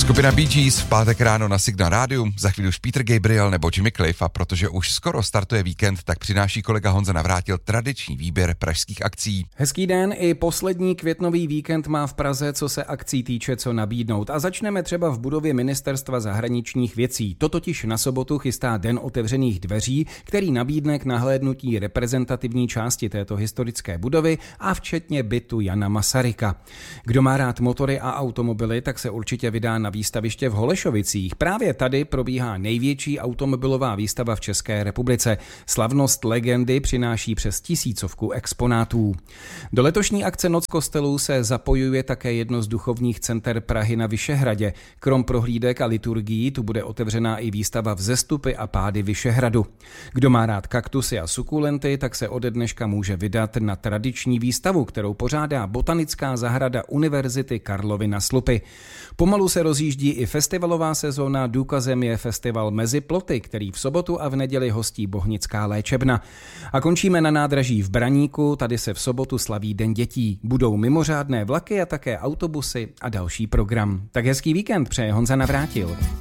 Skupina Bee Gees v pátek ráno na Signál rádiu, za chvíli už Peter Gabriel nebo Jimmy Cliff, a protože už skoro startuje víkend, tak přináší kolega Honza Navrátil tradiční výběr pražských akcí. Hezký den, i poslední květnový víkend má v Praze, co se akcí týče, co nabídnout. A začneme třeba v budově Ministerstva zahraničních věcí. To totiž na sobotu chystá Den otevřených dveří, který nabídne k nahlédnutí reprezentativní části této historické budovy a včetně bytu Jana Masaryka. Kdo má rád motory a automobily, tak se určitě vydá na výstaviště v Holešovicích. Právě tady probíhá největší automobilová výstava v České republice. Slavnost legendy přináší přes 1000 exponátů. Do letošní akce Noc kostelů se zapojuje také jedno z duchovních center Prahy na Vyšehradě. Krom prohlídek a liturgií tu bude otevřená i výstava Vzestupy a pády Vyšehradu. Kdo má rád kaktusy a sukulenty, tak se ode dneška může vydat na tradiční výstavu, kterou pořádá Botanická zahrada Univerzity Karlovy na Slupy. Pomalu se rozjíždí i festivalová sezóna, důkazem je festival Mezi ploty, který v sobotu a v neděli hostí Bohnická léčebna. A končíme na nádraží v Braníku, tady se v sobotu slaví Den dětí. Budou mimořádné vlaky a také autobusy a další program. Tak hezký víkend přeje Honza Navrátil.